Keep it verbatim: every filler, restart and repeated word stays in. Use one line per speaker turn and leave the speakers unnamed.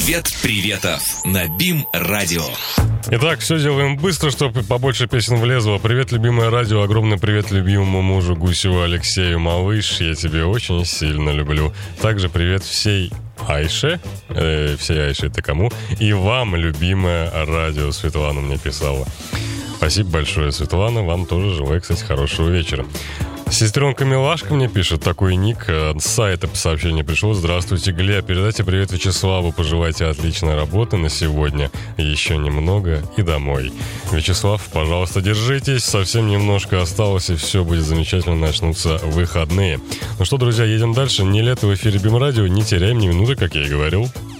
Привет приветов на БИМ-радио.
Итак, все делаем быстро, чтобы побольше песен влезло. Привет, любимое радио. Огромный привет любимому мужу Гусеву Алексею. Малыш, я тебя очень сильно люблю. Также привет всей Айше. Э, всей Айше это кому? И вам, любимое радио. Светлана мне писала. Спасибо большое, Светлана. Вам тоже желаю, кстати, хорошего вечера. Сестренка Милашка мне пишет, такой ник, с сайта сообщение пришло. Здравствуйте, Глеб, передайте привет Вячеславу, пожелайте отличной работы на сегодня, еще немного и домой. Вячеслав, пожалуйста, держитесь, совсем немножко осталось, и все будет замечательно, начнутся выходные. Ну что, друзья, едем дальше. Не лето в эфире БИМ-радио, не теряем ни минуты, как я и говорил.